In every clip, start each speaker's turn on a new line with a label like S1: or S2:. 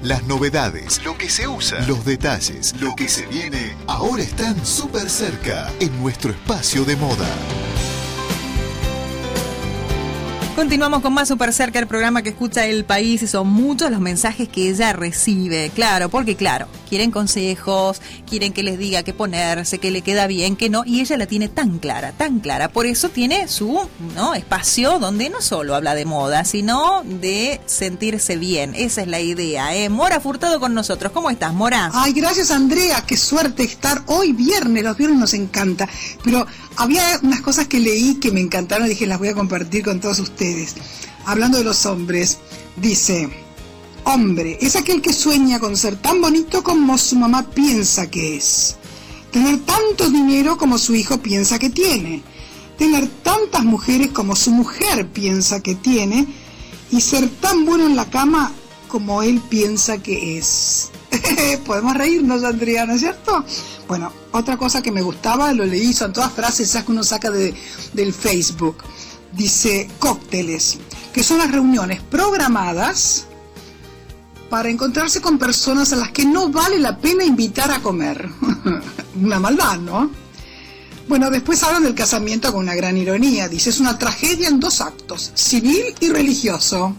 S1: Las novedades, lo que se usa, los detalles, lo que se viene, ahora están súper cerca en nuestro espacio de moda.
S2: Continuamos con más Super Cerca, el programa que escucha el país, y son muchos los mensajes que ella recibe, claro, porque claro, quieren consejos, quieren que les diga qué ponerse, qué le queda bien, qué no, y ella la tiene tan clara, por eso tiene su espacio donde no solo habla de moda, sino de sentirse bien, esa es la idea, ¿eh? Mora Furtado con nosotros, ¿cómo estás, Mora?
S3: Ay, gracias, Andrea, qué suerte estar hoy viernes, los viernes nos encanta, pero había unas cosas que leí que me encantaron y dije las voy a compartir con todos ustedes. Hablando de los hombres, dice: hombre es aquel que sueña con ser tan bonito como su mamá piensa que es, tener tanto dinero como su hijo piensa que tiene, tener tantas mujeres como su mujer piensa que tiene, y ser tan bueno en la cama como él piensa que es. Podemos reírnos, Andrea, ¿no es cierto? Bueno, otra cosa que me gustaba, lo leí, son todas frases esas que uno saca del Facebook. Dice: cócteles, que son las reuniones programadas para encontrarse con personas a las que no vale la pena invitar a comer. Una maldad, ¿no? Bueno, después hablan del casamiento con una gran ironía. Dice: es una tragedia en 2 actos, civil y religioso.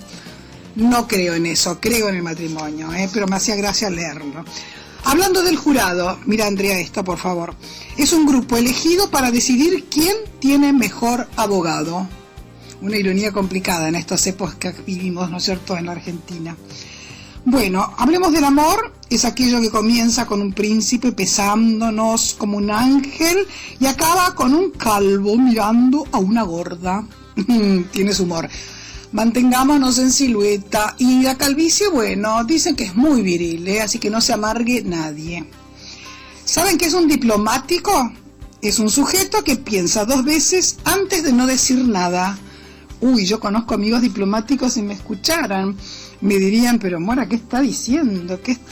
S3: No creo en eso, creo en el matrimonio, pero me hacía gracia leerlo. Hablando del jurado, mira, Andrea, esto por favor. Es un grupo elegido para decidir quién tiene mejor abogado. Una ironía complicada en estas épocas que vivimos, ¿no es cierto?, en la Argentina. Bueno, hablemos del amor. Es aquello que comienza con un príncipe pesándonos como un ángel y acaba con un calvo mirando a una gorda. Tienes humor. Mantengámonos en silueta. Y la calvicie, bueno, dicen que es muy viril, así que no se amargue nadie. ¿Saben qué es un diplomático? Es un sujeto que piensa 2 veces antes de no decir nada. Uy, yo conozco amigos diplomáticos, si me escucharan, me dirían: pero Mora, ¿qué está diciendo? ¿Qué está